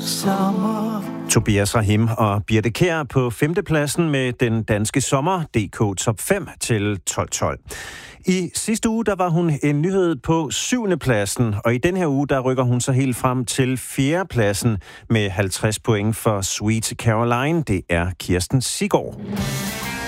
sommer. Tobias Rahim og Birthe Kjær på 5. pladsen med den danske sommer DK Top 5 til 12-12. I sidste uge der var hun en nyhed på 7. pladsen, og i den her uge der rykker hun så helt frem til 4. pladsen med 50 point for Sweet Caroline. Det er Kirsten Siggaard.